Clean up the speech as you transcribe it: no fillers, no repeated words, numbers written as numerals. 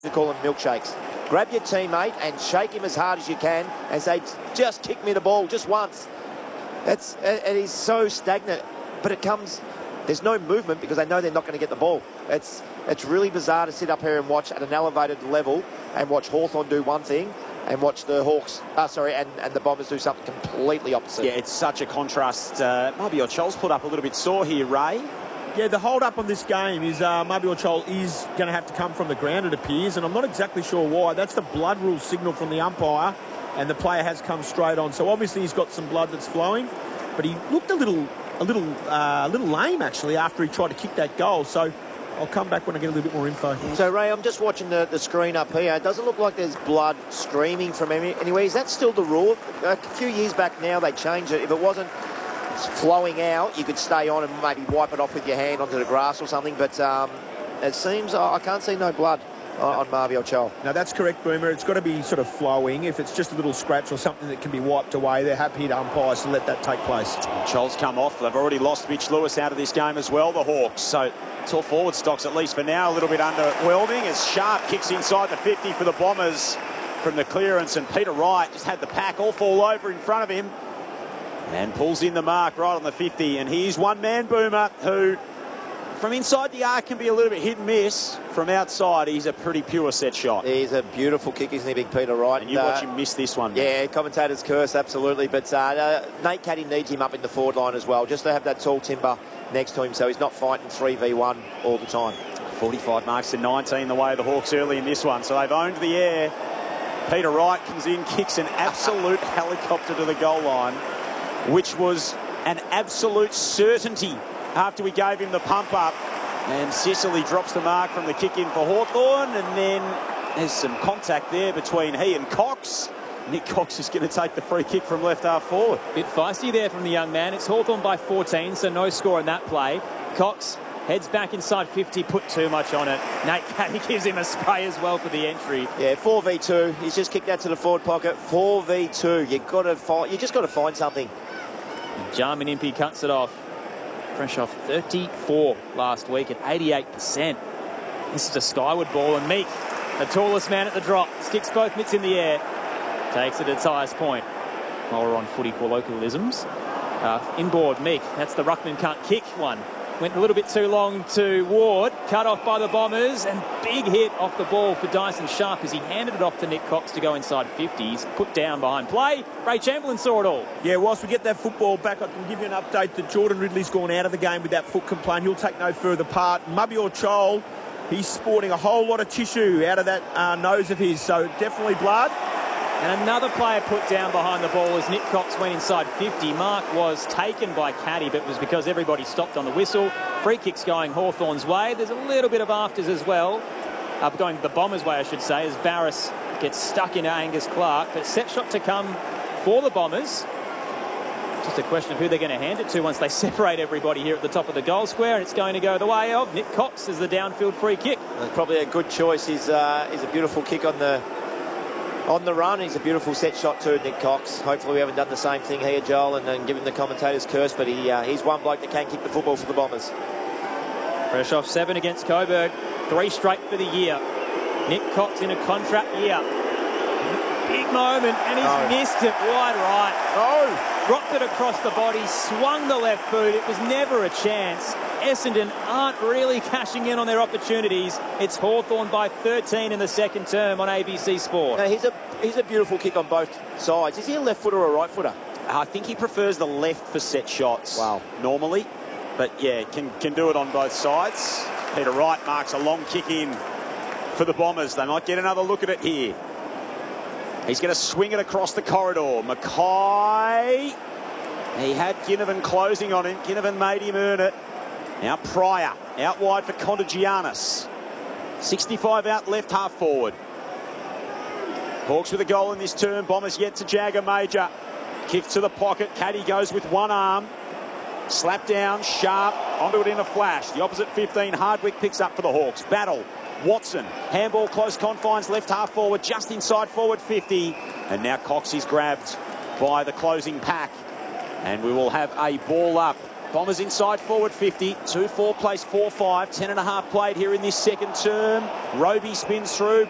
to call them milkshakes. Grab your teammate and shake him as hard as you can and say, just kick me the ball just once. It is so stagnant, but it comes, there's no movement because they know they're not going to get the ball. It's really bizarre to sit up here and watch at an elevated level and watch Hawthorn do one thing and watch the Hawks, and the Bombers do something completely opposite. Yeah, it's such a contrast. Mabior Chol's put up a little bit sore here, Ray. Yeah, the hold-up on this game is Mabior Chol is going to have to come from the ground, it appears, and I'm not exactly sure why. That's the blood rule signal from the umpire, and the player has come straight on. So obviously he's got some blood that's flowing, but he looked a little lame, actually, after he tried to kick that goal. So I'll come back when I get a little bit more info. So, Ray, I'm just watching the screen up here. It doesn't look like there's blood streaming from anywhere. Is that still the rule? A few years back now, they changed it. If it wasn't flowing out, you could stay on and maybe wipe it off with your hand onto the grass or something. But it seems I can't see no blood on Mabior Chol. No, that's correct, Boomer. It's got to be sort of flowing. If it's just a little scratch or something that can be wiped away, they're happy to umpires to let that take place. Chol's come off. They've already lost Mitch Lewis out of this game as well, the Hawks. So it's all forward stocks, at least for now, a little bit underwhelming as Sharp kicks inside the 50 for the Bombers from the clearance, and Peter Wright just had the pack all fall over in front of him and pulls in the mark right on the 50. And here's one man, Boomer, who from inside the arc can be a little bit hit and miss. From outside, he's a pretty pure set shot. He's a beautiful kick, isn't he, big Peter Wright? And you watch him miss this one. Yeah, commentator's curse, absolutely. But Nate Caddy needs him up in the forward line as well, just to have that tall timber next to him so he's not fighting 3v1 all the time. 45 marks to 19 the way of the Hawks early in this one. So they've owned the air. Peter Wright comes in, kicks an absolute helicopter to the goal line, which was an absolute certainty after we gave him the pump up. And Sicily drops the mark from the kick in for Hawthorn, and then there's some contact there between he and Cox. Nick Cox is going to take the free kick from left half forward. Bit feisty there from the young man. It's Hawthorn by 14, so no score in that play. Cox heads back inside 50, put too much on it. Nate Caddy gives him a spray as well for the entry. Yeah, 4v2. He's just kicked out to the forward pocket. 4v2. You just got to find something. Jarman Impey cuts it off. Fresh off 34 last week at 88%. This is a skyward ball, and Meek, the tallest man at the drop, sticks both mitts in the air, takes it at its highest point. While we're on footy colloquialisms. Inboard, Meek, that's the ruckman can't kick one. Went a little bit too long to Ward, cut off by the Bombers, and big hit off the ball for Dyson Sharp as he handed it off to Nick Cox to go inside 50s, put down behind play. Ray Chamberlain saw it all. Yeah, whilst we get that football back, I can give you an update that Jordan Ridley's gone out of the game with that foot complaint. He'll take no further part. Mabior Chol, he's sporting a whole lot of tissue out of that nose of his, so definitely blood. And another player put down behind the ball as Nick Cox went inside 50. Mark was taken by Caddy, but it was because everybody stopped on the whistle. Free kicks going Hawthorn's way. There's a little bit of afters as well. Going the Bombers' way, I should say, as Barras gets stuck into Angus Clark. But set shot to come for the Bombers. Just a question of who they're going to hand it to once they separate everybody here at the top of the goal square. And it's going to go the way of Nick Cox as the downfield free kick. That's probably a good choice. He's a beautiful kick on the run. He's a beautiful set shot too, Nick Cox. Hopefully we haven't done the same thing here, Joel, and given the commentator's curse, but he's one bloke that can kick the football for the Bombers. Fresh off 7 against Coburg. 3 straight for the year. Nick Cox in a contract year. Big moment, and he's missed it wide right. Dropped it across the body, swung the left boot. It was never a chance. Essendon aren't really cashing in on their opportunities. It's Hawthorn by 13 in the second term on ABC Sport. Now, he's a beautiful kick on both sides. Is he a left footer or a right footer? I think he prefers the left for set shots. Wow. Normally. But yeah, can do it on both sides. Peter Wright marks a long kick in for the Bombers. They might get another look at it here. He's going to swing it across the corridor. Mackay. He had Ginnivan closing on him. Ginnivan made him earn it. Now Pryor out wide for Contagianis. 65 out left half forward. Hawks with a goal in this term. Bombers yet to jag a major. Kick to the pocket. Caddy goes with one arm. Slap down, Sharp onto it in a flash. The opposite 15, Hardwick picks up for the Hawks. Battle, Watson, handball close confines, left half forward, just inside forward 50. And now Cox is grabbed by the closing pack. And we will have a ball up. Bombers inside forward 50, 2-4 place 4-5, 10.5 played here in this second term. Roby spins through.